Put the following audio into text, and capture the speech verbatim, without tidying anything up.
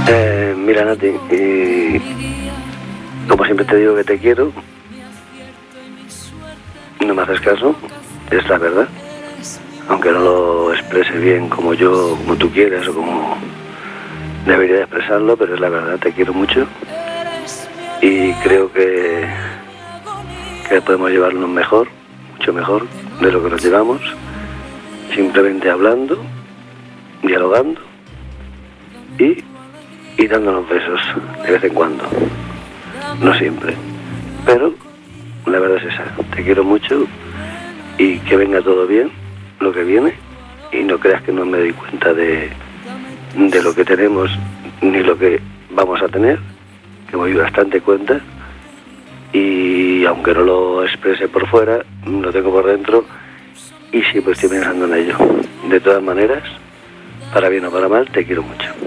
Eh, mira, Nati, y como siempre te digo que te quiero, no me haces caso, es la verdad. Aunque no lo exprese bien como yo, como tú quieres o como debería de expresarlo, pero es la verdad, te quiero mucho y creo que, que podemos llevarnos mejor, mucho mejor de lo que nos llevamos, simplemente hablando, dialogando y, y dándonos besos de vez en cuando, no siempre, pero la verdad es esa, te quiero mucho y que venga todo bien lo que viene y no creas que no me doy cuenta de, de lo que tenemos ni lo que vamos a tener, que me doy bastante cuenta y aunque no lo exprese por fuera, lo tengo por dentro y siempre estoy pensando en ello. De todas maneras, para bien o para mal, te quiero mucho.